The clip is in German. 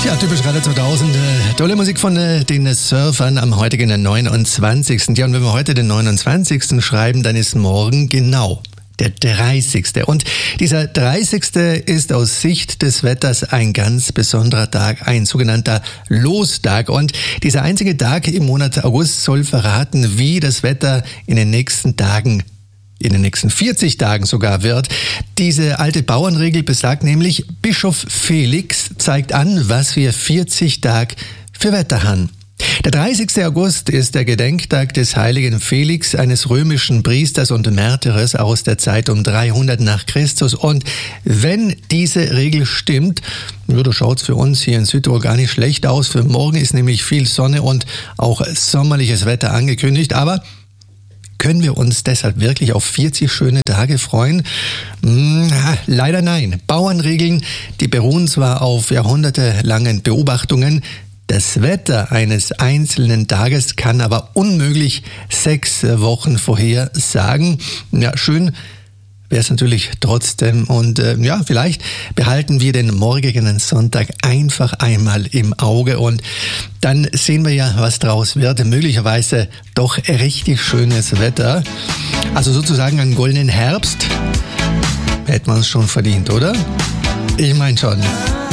Ja, typisch Radio 2000. Tolle Musik von den Surfern am heutigen 29. Ja, und wenn wir heute den 29. schreiben, dann ist morgen genau der 30. Und dieser 30. ist aus Sicht des Wetters ein ganz besonderer Tag, ein sogenannter Lostag. Und dieser einzige Tag im Monat August soll verraten, wie das Wetter in den nächsten Tagen, in den nächsten 40 Tagen sogar wird. Diese alte Bauernregel besagt nämlich, Bischof Felix zeigt an, was wir 40 Tage für Wetter haben. Der 30. August ist der Gedenktag des heiligen Felix, eines römischen Priesters und Märtyrers aus der Zeit um 300 nach Christus. Und wenn diese Regel stimmt, da schaut's für uns hier in Südtirol gar nicht schlecht aus. Für morgen ist nämlich viel Sonne und auch sommerliches Wetter angekündigt. Aber können wir uns deshalb wirklich auf 40 schöne Tage freuen? Leider nein. Bauernregeln, die beruhen zwar auf jahrhundertelangen Beobachtungen, das Wetter eines einzelnen Tages kann aber unmöglich 6 Wochen vorher sagen. Ja, schön wäre es natürlich trotzdem. Und vielleicht behalten wir den morgigen Sonntag einfach einmal im Auge und dann sehen wir ja, was draus wird. Möglicherweise doch richtig schönes Wetter. Also sozusagen einen goldenen Herbst hätten wir uns schon verdient, oder? Ich meine schon.